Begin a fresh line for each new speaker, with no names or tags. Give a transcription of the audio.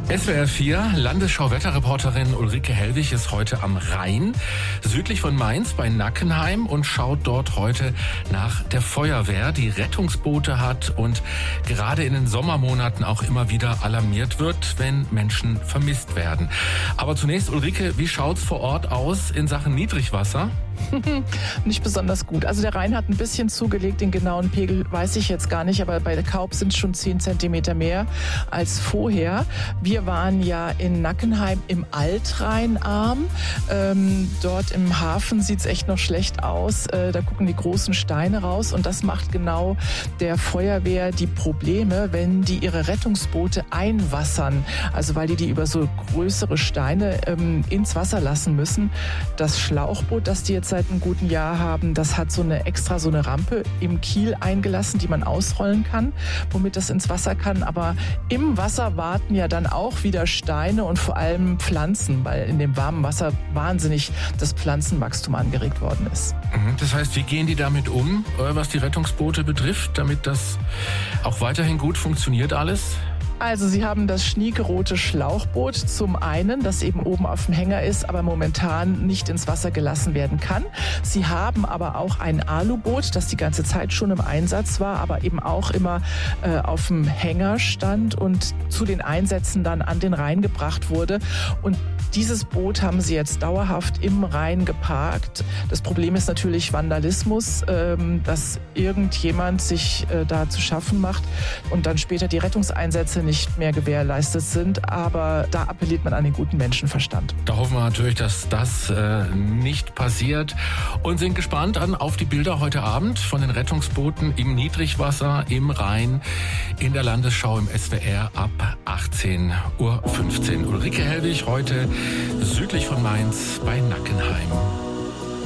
SWR 4, Landesschau-Wetterreporterin Ulrike Hellwig ist heute am Rhein, südlich von Mainz bei Nackenheim und schaut dort heute nach der Feuerwehr, die Rettungsboote hat und gerade in den Sommermonaten auch immer wieder alarmiert wird, wenn Menschen vermisst werden. Aber zunächst, Ulrike, wie schaut's vor Ort aus in Sachen Niedrigwasser?
Nicht besonders gut. Also der Rhein hat ein bisschen zugelegt, den genauen Pegel weiß ich jetzt gar nicht, aber bei der Kaub sind es schon 10 Zentimeter mehr als vorher. Wir waren ja in Nackenheim im Altrheinarm. Dort im Hafen sieht es echt noch schlecht aus. Da gucken die großen Steine raus und das macht genau der Feuerwehr die Probleme, wenn die ihre Rettungsboote einwassern. Also weil die über so größere Steine ins Wasser lassen müssen. Das Schlauchboot, das die jetzt seit einem guten Jahr haben, das hat so eine Rampe im Kiel eingelassen, die man ausrollen kann, womit das ins Wasser kann. Aber im Wasser warten ja dann auch wieder Steine und vor allem Pflanzen, weil in dem warmen Wasser wahnsinnig das Pflanzenwachstum angeregt worden ist.
Das heißt, wie gehen die damit um, was die Rettungsboote betrifft, damit das auch weiterhin gut funktioniert alles?
Also sie haben das schniekerote Schlauchboot zum einen, das eben oben auf dem Hänger ist, aber momentan nicht ins Wasser gelassen werden kann. Sie haben aber auch ein Aluboot, das die ganze Zeit schon im Einsatz war, aber eben auch immer auf dem Hänger stand und zu den Einsätzen dann an den Rhein gebracht wurde. Und dieses Boot haben sie jetzt dauerhaft im Rhein geparkt. Das Problem ist natürlich Vandalismus, dass irgendjemand sich da zu schaffen macht und dann später die Rettungseinsätze nicht mehr gewährleistet sind. Aber da appelliert man an den guten Menschenverstand.
Da hoffen wir natürlich, dass das nicht passiert und sind gespannt auf die Bilder heute Abend von den Rettungsbooten im Niedrigwasser, im Rhein, in der Landesschau im SWR ab 18:15 Uhr. Ulrike Hellwig heute südlich von Mainz bei Nackenheim.